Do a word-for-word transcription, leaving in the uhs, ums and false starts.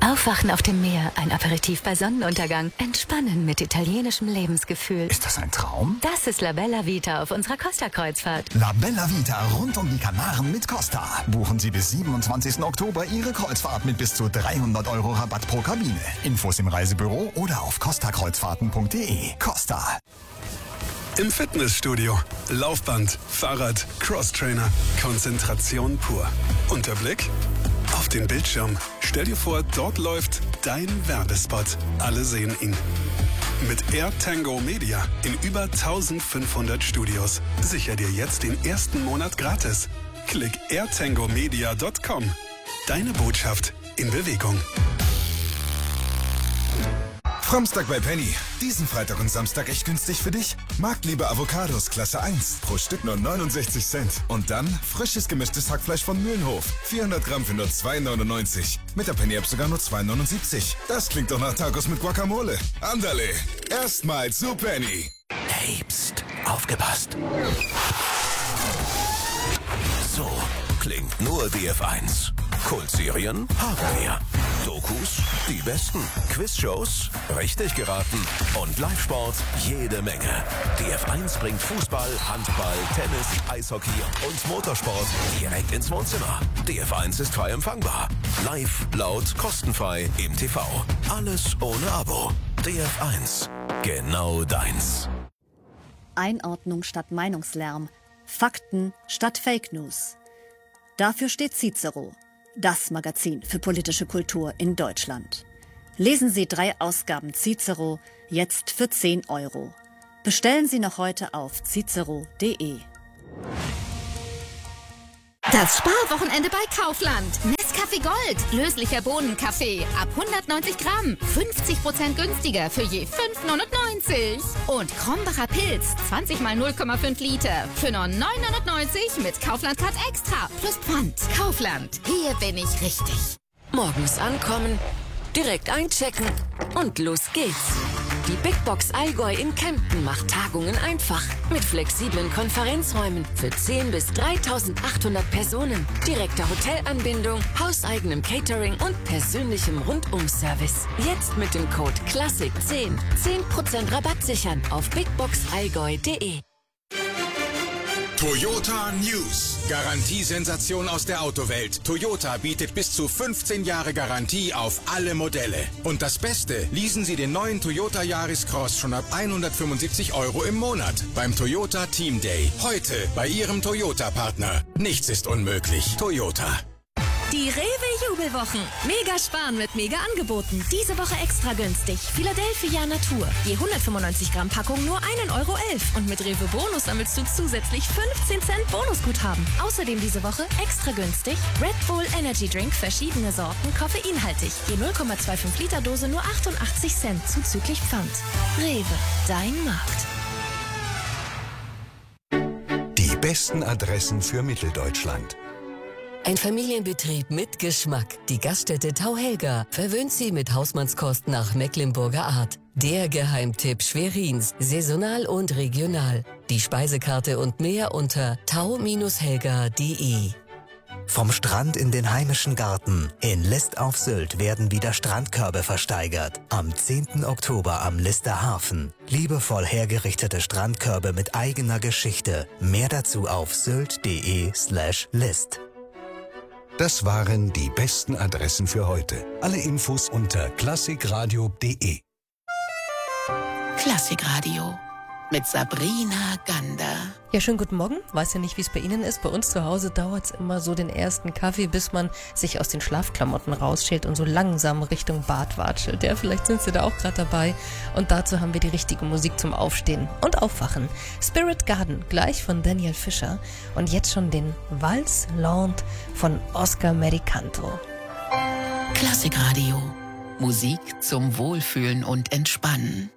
Aufwachen auf dem Meer, ein Aperitif bei Sonnenuntergang, entspannen mit italienischem Lebensgefühl. Ist das ein Traum? Das ist La Bella Vita auf unserer Costa-Kreuzfahrt. La Bella Vita rund um die Kanaren mit Costa. Buchen Sie bis siebenundzwanzigsten Oktober Ihre Kreuzfahrt mit bis zu dreihundert Euro Rabatt pro Kabine. Infos im Reisebüro oder auf costa kreuzfahrten punkt de. Costa. Im Fitnessstudio. Laufband, Fahrrad, Crosstrainer. Konzentration pur. Und der Blick auf den Bildschirm. Stell dir vor, dort läuft dein Werbespot. Alle sehen ihn. Mit AirTango Media in über eintausendfünfhundert Studios. Sicher dir jetzt den ersten Monat gratis. Klick air tango media punkt com. Deine Botschaft in Bewegung. Fromstag bei Penny. Diesen Freitag und Samstag echt günstig für dich. Marktliebe Avocados Klasse eins. Pro Stück nur neunundsechzig Cent. Und dann frisches gemischtes Hackfleisch von Mühlenhof. vierhundert Gramm für nur zwei neunundneunzig. Mit der Penny-App sogar nur zwei neunundsiebzig. Das klingt doch nach Tacos mit Guacamole. Andale. Erstmals zu Penny. Hey, pst, aufgepasst. So klingt nur D F eins. Kultserien haben wir. Dokus, die besten. Quizshows, richtig geraten. Und Live-Sport, jede Menge. D F eins bringt Fußball, Handball, Tennis, Eishockey und Motorsport direkt ins Wohnzimmer. D F eins ist frei empfangbar. Live, laut, kostenfrei im T V. Alles ohne Abo. D F eins. Genau deins. Einordnung statt Meinungslärm. Fakten statt Fake News. Dafür steht Cicero, das Magazin für politische Kultur in Deutschland. Lesen Sie drei Ausgaben Cicero jetzt für zehn Euro. Bestellen Sie noch heute auf cicero punkt de. Das Sparwochenende bei Kaufland. Nescafé Gold, löslicher Bohnenkaffee ab hundertneunzig Gramm, fünfzig Prozent günstiger für je fünf neunundneunzig. Und Krombacher Pilz, zwanzig mal null Komma fünf Liter für nur neun neunundneunzig mit Kaufland Card Extra plus Pfand. Kaufland, hier bin ich richtig. Morgens ankommen, direkt einchecken und los geht's. Die Big Box Allgäu in Kempten macht Tagungen einfach. Mit flexiblen Konferenzräumen für zehn bis dreitausendachthundert Personen, direkter Hotelanbindung, hauseigenem Catering und persönlichem Rundumservice. Jetzt mit dem Code Classic zehn zehn Prozent Rabatt sichern auf bigbox allgäu punkt de. Toyota News. Garantiesensation aus der Autowelt. Toyota bietet bis zu fünfzehn Jahre Garantie auf alle Modelle. Und das Beste, leasen Sie den neuen Toyota Yaris Cross schon ab hundertfünfundsiebzig Euro im Monat beim Toyota Team Day. Heute bei Ihrem Toyota-Partner. Nichts ist unmöglich. Toyota. Die Rewe-Jubelwochen. Mega sparen mit Mega-Angeboten. Diese Woche extra günstig. Philadelphia Natur. Je hundertfünfundneunzig Gramm Packung nur ein Euro elf. Und mit Rewe Bonus sammelst du zusätzlich fünfzehn Cent Bonusguthaben. Außerdem diese Woche extra günstig Red Bull Energy Drink, verschiedene Sorten, koffeinhaltig. Je null Komma fünfundzwanzig Liter Dose nur achtundachtzig Cent zuzüglich Pfand. Rewe, dein Markt. Die besten Adressen für Mitteldeutschland. Ein Familienbetrieb mit Geschmack. Die Gaststätte Tauhelga verwöhnt Sie mit Hausmannskost nach Mecklenburger Art. Der Geheimtipp Schwerins, saisonal und regional. Die Speisekarte und mehr unter tau helga punkt de. Vom Strand in den heimischen Garten. In List auf Sylt werden wieder Strandkörbe versteigert. Am zehnten Oktober am Lister Hafen. Liebevoll hergerichtete Strandkörbe mit eigener Geschichte. Mehr dazu auf sylt punkt de slash list. Das waren die besten Adressen für heute. Alle Infos unter klassikradio punkt de. Klassikradio mit Sabrina Gander. Ja, schönen guten Morgen. Weiß ja nicht, wie es bei Ihnen ist. Bei uns zu Hause dauert es immer so den ersten Kaffee, bis man sich aus den Schlafklamotten rausschält und so langsam Richtung Bad watschelt. Ja, vielleicht sind Sie da auch gerade dabei. Und dazu haben wir die richtige Musik zum Aufstehen und Aufwachen. Spirit Garden, gleich von Daniel Fischer. Und jetzt schon den Valse Lente von Oscar Medicanto. Klassikradio. Musik zum Wohlfühlen und Entspannen.